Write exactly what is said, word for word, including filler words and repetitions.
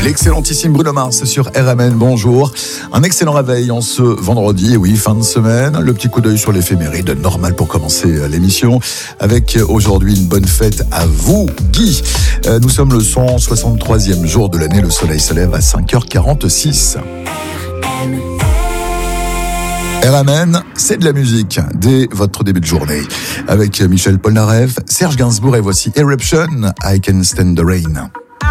L'excellentissime Bruno Mars sur R M N, bonjour. Un excellent réveil en ce vendredi, et oui, fin de semaine. Le petit coup d'œil sur l'éphéméride, normal pour commencer l'émission. Avec aujourd'hui une bonne fête à vous, Guy. Nous sommes le cent soixante-troisième jour de l'année, le soleil se lève à cinq heures quarante-six. R M N, c'est de la musique dès votre début de journée. Avec Michel Polnareff, Serge Gainsbourg et voici Eruption, I Can Stand the Rain.